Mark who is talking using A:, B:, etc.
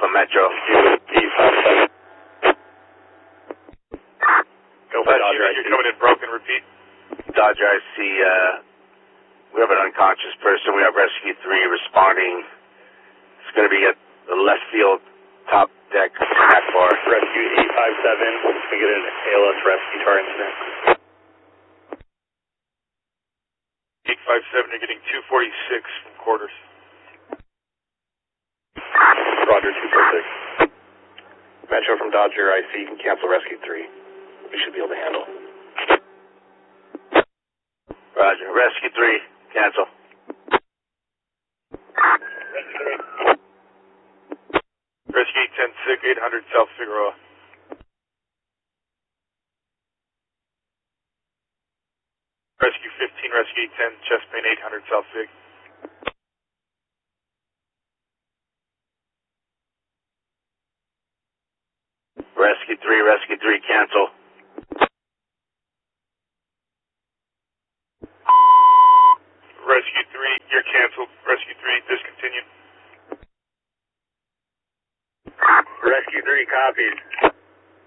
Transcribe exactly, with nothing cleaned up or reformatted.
A: Alpha Metro.
B: D five seven. Go for
C: Dodger,
B: Dodger. You're coming in broken, repeat.
A: Dodger, I see, uh, we have an unconscious person. We have Rescue three responding. It's going to be at the left field top deck snack bar.
B: Rescue E five seven. We get an A L S rescue to our incident.
C: eight five seven, you're getting two forty-six from quarters.
B: Roger, two forty-six. Metro from Dodger, I see you can cancel Rescue three. We should be able to handle.
A: Roger. Rescue three, cancel.
B: Rescue three.
C: Rescue eight ten six, eight hundred South Figueroa. Rescue fifteen, Rescue eight ten, chest pain eight hundred South Fig.
A: Rescue three, Rescue three, cancel.
C: Rescue three, you're canceled. Rescue three, discontinued.
B: Rescue three, copies.